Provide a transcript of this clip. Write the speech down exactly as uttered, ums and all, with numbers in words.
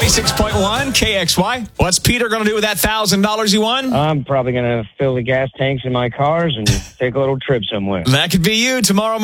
ninety-six point one K X Y. What's Peter going to do with that one thousand dollars you won? I'm probably going to fill the gas tanks in my cars and take a little trip somewhere. That could be you tomorrow morning.